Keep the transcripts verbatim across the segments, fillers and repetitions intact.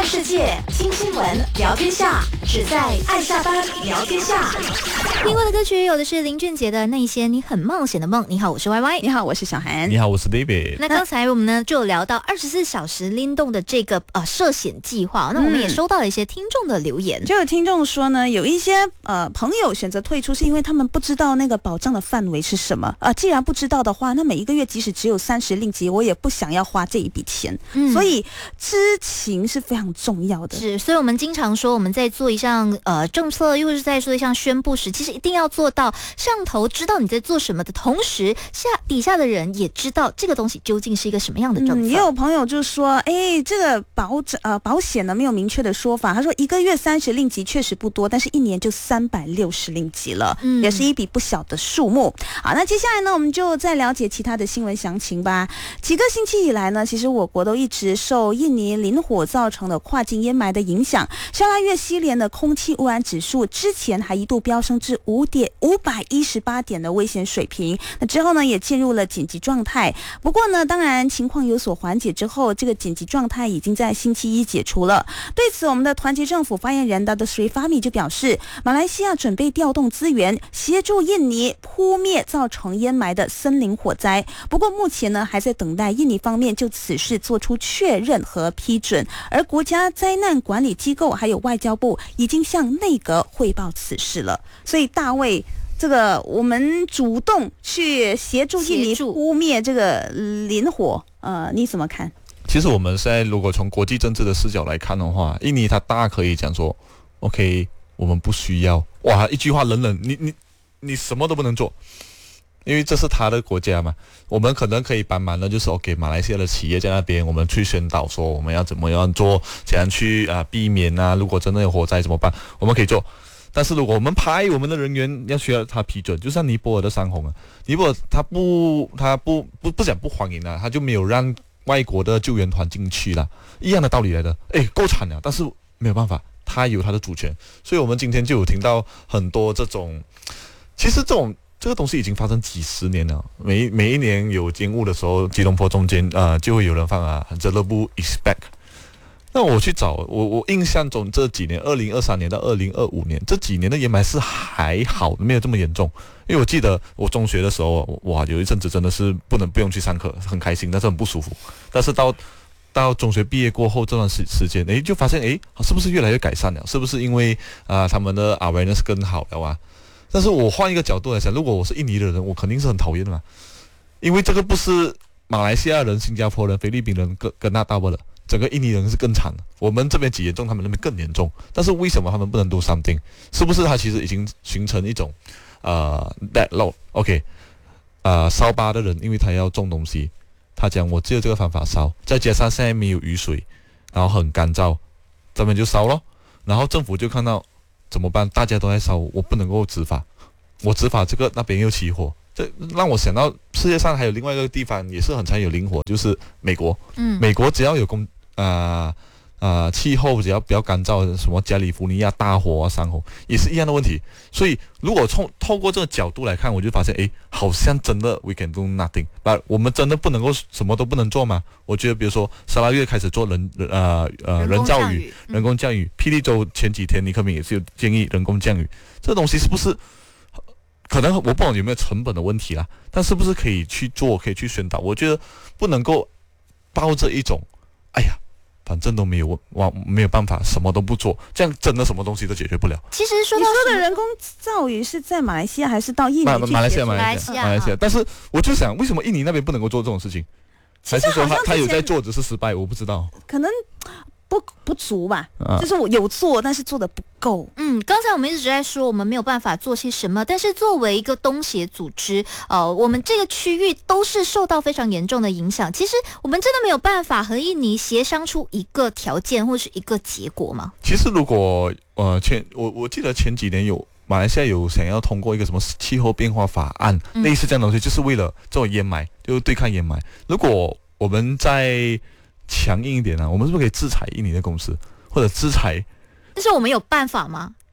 世界，听新闻，聊天下，只在爱下班聊天下。 听过的歌曲有的是林俊杰的《那些你很冒险的梦》。你好，我是 Y Y。 你好，我是小韩。 你好，我是 David。 那刚才我们呢就聊到二十四小时拎动的这个呃涉险计划，那我们也收到了一些听众的留言， 就有听众说呢，有一些呃朋友选择退出，是因为他们不知道那个保障的范围是什么。呃，既然不知道的话，那每一个月即使只有三十令吉，我也不想要花这一笔钱。嗯，所以知情是非常重要的。 是，所以我们经常说，我们在做一项呃政策，又或是在做一项宣布时，其实一定要做到上头知道你在做什么的同时，下底下的人也知道这个东西究竟是一个什么样的政策。 嗯、也有朋友就说，哎，这个保呃保险呢没有明确的说法。他说一个月三十令吉确实不多，但是一年就三百六十令吉了，嗯，也是一笔不小的数目。好，那接下来呢，我们就再了解其他的新闻详情吧。几个星期以来呢，其实我国都一直受印尼林火造成的跨境烟霾的影响，沙拉越西连的空气污染指数之前还一度飙升至五点五百一十八点的危险水平。那之后呢，也进入了紧急状态。不过呢，当然情况有所缓解之后，这个紧急状态已经在星期一解除了。对此，我们的团结政府发言人 Dato Sri Fahmi 就表示，马来西亚准备调动资源协助印尼扑灭造成烟霾的森林火灾。不过目前呢，还在等待印尼方面就此事做出确认和批准。而国家灾难管理机构还有外交部已经向内阁汇报此事了。所以大卫，这个我们主动去协助印尼扑灭这个林火，呃，你怎么看？ 其实我们现在如果从国际政治的视角来看的话，印尼它大可以讲说 ，OK， 我们不需要，哇，一句话冷冷，你你你什么都不能做，因为这是他的国家嘛。我们可能可以帮忙的就是 OK， 马来西亚的企业在那边，我们去宣导说我们要怎么样做，怎样去啊、呃、避免啊，如果真的有火灾怎么办，我们可以做。但是如果我们派我们的人员要需要他批准，就像尼泊尔的山洪啊，尼泊尔他不他不不不讲不欢迎啊，他就没有让外国的救援团进去了，一样的道理来的。哎，够惨了，但是没有办法，他有他的主权，所以我们今天就有听到很多这种，其实这种这个东西已经发生几十年了。每每一年有烟雾的时候，吉隆坡中间呃就会有人放啊，这都不 expect。那我去找我我印象中这几年，二零二三年到二零二五年这几年的烟霾是还好，没有这么严重。因为我记得我中学的时候，哇，有一阵子真的是不能不用去上课，很开心，但是很不舒服。但是到到中学毕业过后这段时时间，诶，就发现诶，是不是越来越改善了？是不是因为啊、呃、他们的 awareness 更好了啊？但是我换一个角度来想，如果我是印尼的人，我肯定是很讨厌的嘛，因为这个不是马来西亚人、新加坡人、菲律宾人跟跟那大不了。整个印尼人是更惨的，我们这边几严重，他们那边更严重。但是为什么他们不能 do something？ 是不是他其实已经形成一种呃 deadlock？ OK， 呃，烧巴的人，因为他要种东西，他讲我只有这个方法烧，再加上现在没有雨水，然后很干燥，这边就烧咯。然后政府就看到怎么办？大家都在烧，我不能够执法，我执法这个那边又起火。这让我想到世界上还有另外一个地方也是很常有林火，就是美国。嗯，美国只要有公啊啊气候只要比较干燥，什么加利福尼亚大火啊、山火也是一样的问题。所以如果从透过这个角度来看，我就发现，哎，好像真的 we can do nothing。但我们真的不能够什么都不能做吗？我觉得，比如说沙拉越开始做人呃呃人造雨、人工降雨，霹雳州前几天尼克敏也是有建议人工降雨，这东西是不是？可能我不懂有没有成本的问题啦，但是不是可以去做，可以去宣导？我觉得不能够抱着一种，哎呀，反正都没有哇，没有办法，什么都不做，这样真的什么东西都解决不了。 其实说到你说的人工造雨是在马来西亚还是到印尼去？ 马来西亚，马来西亚， 马来西亚。但是我就想，为什么印尼那边不能够做这种事情？还是说他他有在做，只是失败？我不知道， 可能。不不足吧，啊、就是我有做，但是做的不够。 嗯，刚才我们一直在说我们没有办法做些什么，但是作为一个东协组织，呃，我们这个区域都是受到非常严重的影响。其实我们真的没有办法和印尼协商出一个条件或是一个结果吗？ 其实如果呃前我我记得前几年有马来西亚有想要通过一个什么气候变化法案，嗯、类似这样的东西，就是为了这种烟霾，就对抗烟霾。如果我们在强硬一点啊，我们是不是可以制裁印尼的公司，或者制裁？ 但是我们有办法吗？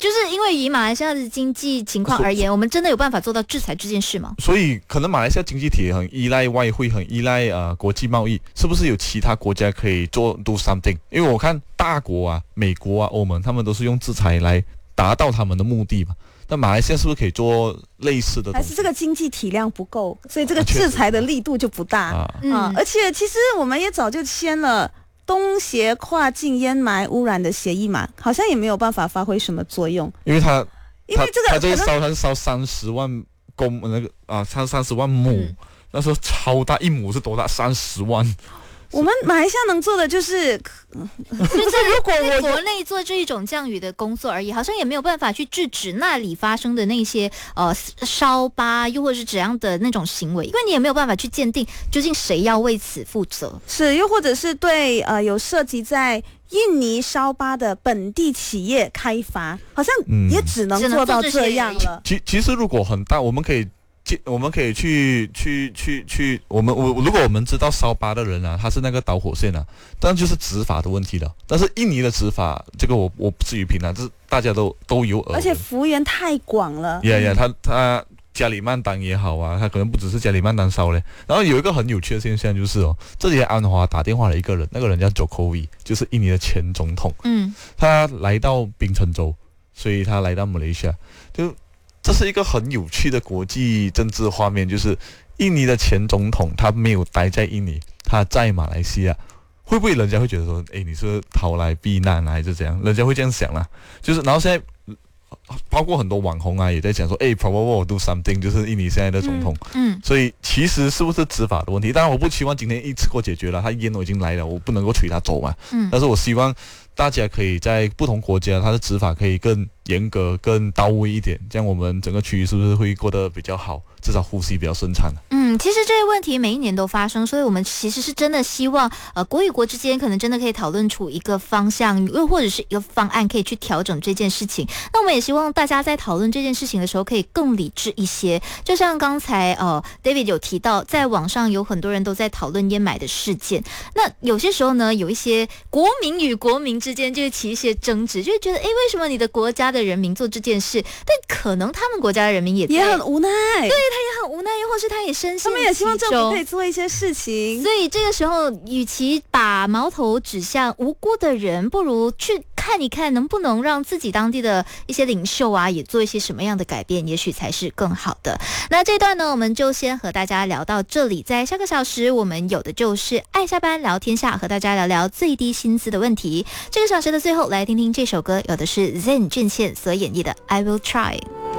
就是因为以马来西亚的经济情况而言，我们真的有办法做到制裁这件事吗？ 所以可能马来西亚经济体很依赖外汇，很依赖呃国际贸易，是不是有其他国家可以做 do something？ 因为我看大国啊，美国啊、欧盟，他们都是用制裁来达到他们的目的嘛。那马来西亚是不是可以做类似的东西？ 还是这个经济体量不够，所以这个制裁的力度就不大啊、 嗯啊而且其实我们也早就签了东协跨境烟霾污染的协议嘛，好像也没有办法发挥什么作用， 因为它因为这个它这个可能烧它是烧三十万公那个啊，它三十万亩、 嗯， 那时候超大，一亩是多大？三十万。 我们马来西亚能做的就是， 就是如果在国内做这一种降雨的工作而已，好像也没有办法去制止那里发生的那些呃烧疤，又或者是怎样的那种行为，因为你也没有办法去鉴定究竟谁要为此负责。 是，又或者是对呃有涉及在印尼烧疤的本地企业开罚，好像也只能做到这样了。 其其实如果很大，我们可以。我们可以去去去去，我们我如果我们知道烧疤的人啊，他是那个导火线啊，但就是执法的问题了。但是印尼的执法，这个我我不至于评论，这是大家都都有耳闻。 而且幅员太广了。 呀呀，他他加里曼丹也好啊，他可能不只是加里曼丹烧嘞。然后有一个很有趣的现象就是哦，这里安华打电话了一个人，那个人叫 Jokowi， 就是印尼的前总统。 嗯， 他来到槟城州，所以他来到马来西亚，就。这是一个很有趣的国际政治画面，就是印尼的前总统他没有待在印尼，他在马来西亚，会不会人家会觉得说，哎，你是逃来避难啊，还是怎样？人家会这样想啦。就是，然后现在包括很多网红啊，也在讲说，哎 ，Prabowo do something， 就是印尼现在的总统。 嗯，嗯所以其实是不是执法的问题？当然，我不期望今天一次过解决了，他烟都已经来了，我不能够催他走嘛。 嗯， 但是我希望大家可以在不同国家，它的执法可以更严格、更到位一点，这样我们整个区域是不是会过得比较好？至少呼吸比较顺畅。 嗯，其实这些问题每一年都发生，所以我们其实是真的希望，呃，国与国之间可能真的可以讨论出一个方向，又或者是一个方案，可以去调整这件事情。那我们也希望大家在讨论这件事情的时候，可以更理智一些。就像刚才呃 David 有提到，在网上有很多人都在讨论烟霾的事件，那有些时候呢，有一些国民与国民之间就会起一些争执，就会觉得，哎，为什么你的国家的人民做这件事，但可能他们国家的人民也也很无奈， 对。他也很无奈，又或是他也深陷其中， 他们也希望政府可以做一些事情。 所以这个时候，与其把矛头指向无辜的人，不如去看一看能不能让自己当地的一些领袖啊，也做一些什么样的改变，也许才是更好的。那这段呢，我们就先和大家聊到这里。在下个小时，我们有的就是爱下班聊天下，和大家聊聊最低薪资的问题。这个小时的最后，来听听这首歌，有的是 Zen 俊宪所演绎的《I Will Try》。